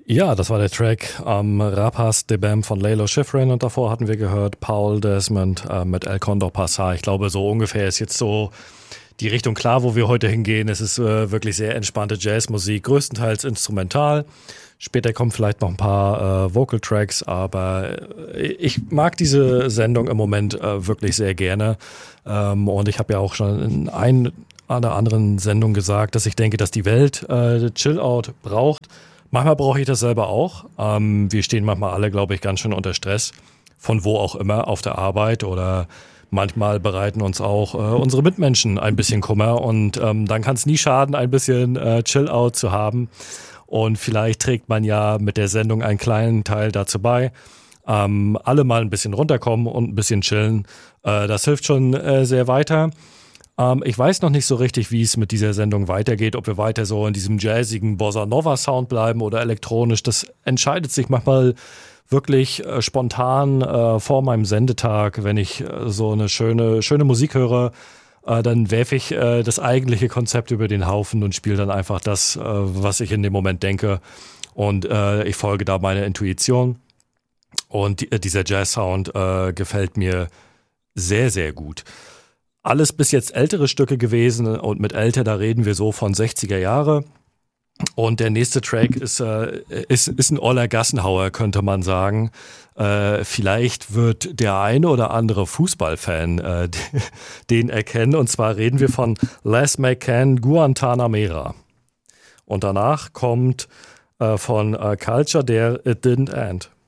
Ja, das war der Track Rapaz de Bem von Lalo Schifrin und davor hatten wir gehört Paul Desmond mit El Condor Pasa. Ich glaube, so ungefähr ist jetzt so die Richtung klar, wo wir heute hingehen. Es ist wirklich sehr entspannte Jazzmusik, größtenteils instrumental. Später kommen vielleicht noch ein paar Vocal Tracks, aber ich mag diese Sendung im Moment wirklich sehr gerne. Und ich habe ja auch schon in einer anderen Sendung gesagt, dass ich denke, dass die Welt Chill-Out braucht. Manchmal brauche ich das selber auch. Wir stehen manchmal alle, glaube ich, ganz schön unter Stress. Von wo auch immer, auf der Arbeit oder manchmal bereiten uns auch unsere Mitmenschen ein bisschen Kummer. Und dann kann es nie schaden, ein bisschen Chill-Out zu haben. Und vielleicht trägt man ja mit der Sendung einen kleinen Teil dazu bei. Alle mal ein bisschen runterkommen und ein bisschen chillen. Das hilft schon sehr weiter. Ich weiß noch nicht so richtig, wie es mit dieser Sendung weitergeht, ob wir weiter so in diesem jazzigen Bossa Nova Sound bleiben oder elektronisch. Das entscheidet sich manchmal wirklich spontan vor meinem Sendetag, wenn ich so eine schöne Musik höre. Dann werfe ich das eigentliche Konzept über den Haufen und spiele dann einfach das, was ich in dem Moment denke. Und ich folge da meiner Intuition. Und dieser Jazz-Sound gefällt mir sehr, sehr gut. Alles bis jetzt ältere Stücke gewesen und mit älter, da reden wir so von 60er Jahre. Und der nächste Track ist ein oller Gassenhauer, könnte man sagen. Vielleicht wird der eine oder andere Fußballfan den erkennen. Und zwar reden wir von Les McCann Guantanamera. Und danach kommt von Culture der It Didn't End.